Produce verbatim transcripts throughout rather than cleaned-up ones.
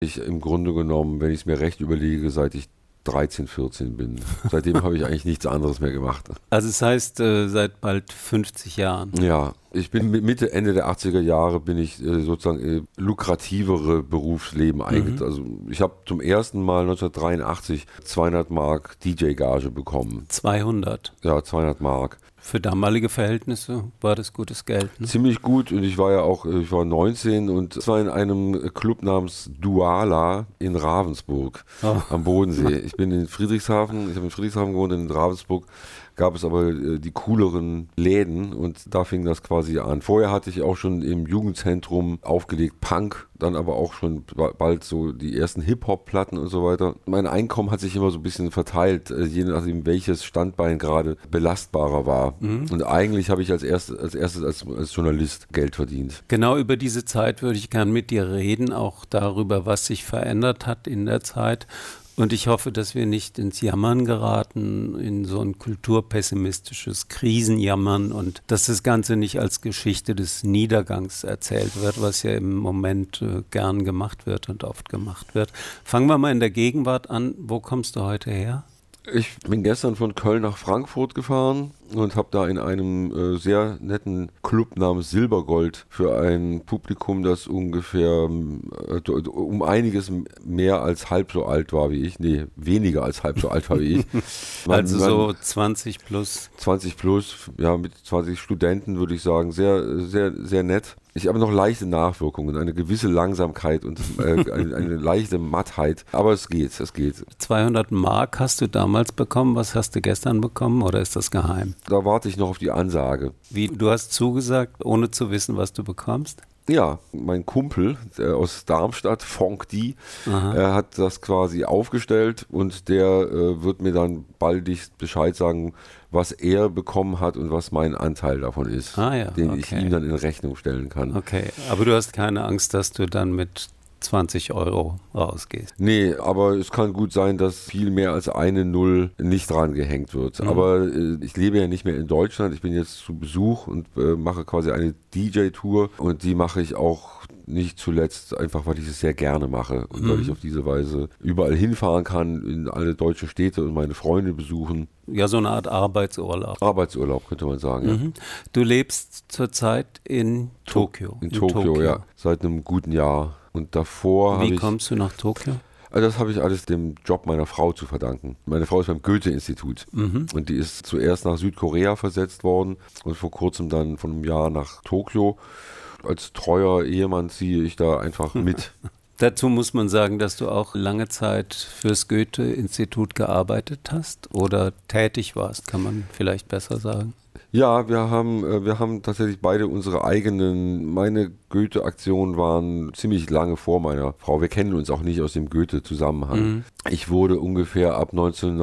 Ich im Grunde genommen, wenn ich es mir recht überlege, seit ich dreizehn, vierzehn bin. Seitdem habe ich eigentlich nichts anderes mehr gemacht. Also es heißt, äh, seit bald fünfzig Jahren. Ja, ich bin Mitte, Ende der achtziger Jahre bin ich äh, sozusagen äh, lukrativere Berufsleben eingetreten. Also ich habe zum ersten Mal neunzehnhundertdreiundachtzig zweihundert Mark D J-Gage bekommen. zweihundert? Ja, zweihundert Mark. Für damalige Verhältnisse war das gutes Geld, ne? Ziemlich gut, und ich war ja auch, ich war neunzehn und es war in einem Club namens Duala in Ravensburg Oh. am Bodensee. Ich bin in Friedrichshafen, ich habe in Friedrichshafen gewohnt, in Ravensburg gab es aber äh, die cooleren Läden, und da fing das quasi an. Vorher hatte ich auch schon im Jugendzentrum aufgelegt Punk, dann aber auch schon bald so die ersten Hip-Hop-Platten und so weiter. Mein Einkommen hat sich immer so ein bisschen verteilt, äh, je nachdem welches Standbein gerade belastbarer war. Mhm. Und eigentlich habe ich als erstes als, erstes als, als Journalist Geld verdient. Genau über diese Zeit würde ich gern mit dir reden, auch darüber, was sich verändert hat in der Zeit. Und ich hoffe, dass wir nicht ins Jammern geraten, in so ein kulturpessimistisches Krisenjammern, und dass das Ganze nicht als Geschichte des Niedergangs erzählt wird, was ja im Moment äh, gern gemacht wird und oft gemacht wird. Fangen wir mal in der Gegenwart an. Wo kommst du heute her? Ich bin gestern von Köln nach Frankfurt gefahren und habe da in einem äh, sehr netten Club namens Silbergold für ein Publikum, das ungefähr äh, um einiges mehr als halb so alt war wie ich. Nee, weniger als halb so alt war wie ich. Man, also man, so zwanzig plus. zwanzig plus, ja, mit zwanzig Studenten würde ich sagen. Sehr, sehr, sehr nett. Ich habe noch leichte Nachwirkungen, eine gewisse Langsamkeit und äh, eine, eine leichte Mattheit, aber es geht, es geht. zweihundert Mark hast du damals bekommen, was hast du gestern bekommen, oder ist das geheim? Da warte ich noch auf die Ansage. Wie, du hast zugesagt, ohne zu wissen, was du bekommst? Ja, mein Kumpel der aus Darmstadt, Fonk Die, er hat das quasi aufgestellt, und der äh, wird mir dann baldigst Bescheid sagen, was er bekommen hat und was mein Anteil davon ist, ah, ja, den okay. ich ihm dann in Rechnung stellen kann. Okay, aber du hast keine Angst, dass du dann mit zwanzig Euro rausgehst? Nee, aber es kann gut sein, dass viel mehr als eine Null nicht dran gehängt wird. Mhm. Aber äh, ich lebe ja nicht mehr in Deutschland, ich bin jetzt zu Besuch und äh, mache quasi eine D J-Tour, und die mache ich auch nicht zuletzt einfach, weil ich es sehr gerne mache und mhm. weil ich auf diese Weise überall hinfahren kann, in alle deutschen Städte und meine Freunde besuchen. Ja, so eine Art Arbeitsurlaub. Arbeitsurlaub, könnte man sagen, mhm. ja. Du lebst zurzeit in Tokio. In, in Tokio, Tokio, ja, seit einem guten Jahr. Und davor habe ich... Wie kommst du nach Tokio? Also das habe ich alles dem Job meiner Frau zu verdanken. Meine Frau ist beim Goethe-Institut mhm. und die ist zuerst nach Südkorea versetzt worden und vor kurzem dann von einem Jahr nach Tokio. Als treuer Ehemann ziehe ich da einfach mit. Dazu muss man sagen, dass du auch lange Zeit fürs Goethe-Institut gearbeitet hast oder tätig warst, kann man vielleicht besser sagen. Ja, wir haben, wir haben tatsächlich beide unsere eigenen, meine Goethe-Aktionen waren ziemlich lange vor meiner Frau. Wir kennen uns auch nicht aus dem Goethe-Zusammenhang. Mhm. Ich wurde ungefähr ab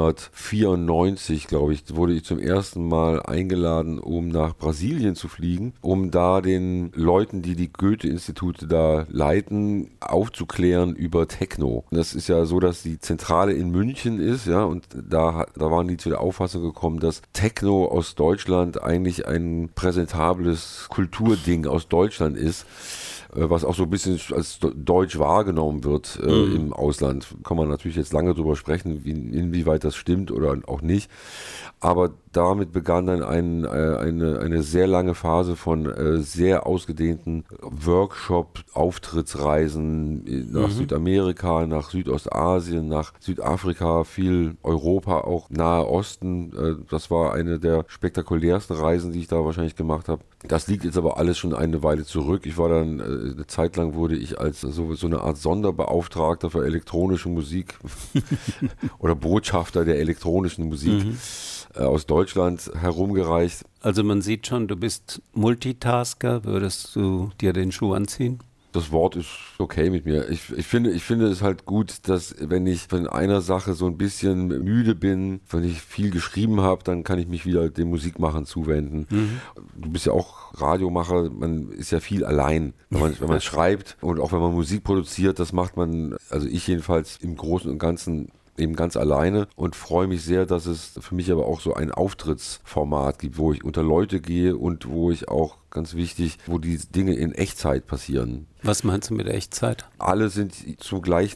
neunzehnhundertvierundneunzig, glaube ich, wurde ich zum ersten Mal eingeladen, um nach Brasilien zu fliegen, um da den Leuten, die die Goethe-Institute da leiten, aufzuklären über Techno. Das ist ja so, dass die Zentrale in München ist, ja, und da, da waren die zu der Auffassung gekommen, dass Techno aus Deutschland eigentlich ein präsentables Kulturding aus Deutschland ist, was auch so ein bisschen als deutsch wahrgenommen wird äh, mhm. im Ausland. Kann man natürlich jetzt lange drüber sprechen, wie, inwieweit das stimmt oder auch nicht. Aber damit begann dann ein, äh, eine, eine sehr lange Phase von äh, sehr ausgedehnten Workshop-Auftrittsreisen nach mhm. Südamerika, nach Südostasien, nach Südafrika, viel Europa, auch Nahe Osten. Äh, das war eine der spektakulärsten Reisen, die ich da wahrscheinlich gemacht habe. Das liegt jetzt aber alles schon eine Weile zurück. Ich war dann, äh, eine Zeit lang wurde ich als so, so eine Art Sonderbeauftragter für elektronische Musik oder Botschafter der elektronischen Musik mhm. äh, aus Deutschland herumgereicht. Also man sieht schon, du bist Multitasker. Würdest du dir den Schuh anziehen? Das Wort ist okay mit mir. Ich, ich, finde, ich finde es halt gut, dass wenn ich von einer Sache so ein bisschen müde bin, wenn ich viel geschrieben habe, dann kann ich mich wieder dem Musikmachen zuwenden. Mhm. Du bist ja auch Radiomacher, man ist ja viel allein, wenn man, wenn man schreibt und auch wenn man Musik produziert, das macht man, also ich jedenfalls im Großen und Ganzen eben ganz alleine und freue mich sehr, dass es für mich aber auch so ein Auftrittsformat gibt, wo ich unter Leute gehe und wo ich auch, ganz wichtig, wo die Dinge in Echtzeit passieren. Was meinst du mit Echtzeit? Alle sind zum gleichen